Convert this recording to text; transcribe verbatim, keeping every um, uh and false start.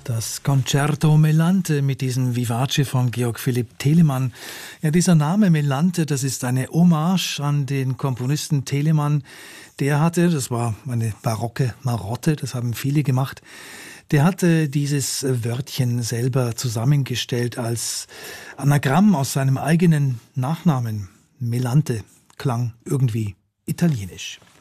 Das Concerto Melante mit diesem Vivace von Georg Philipp Telemann. Ja, dieser Name Melante, das ist eine Hommage an den Komponisten Telemann. Der hatte, das war eine barocke Marotte, das haben viele gemacht, der hatte dieses Wörtchen selber zusammengestellt als Anagramm aus seinem eigenen Nachnamen. Melante klang irgendwie italienisch.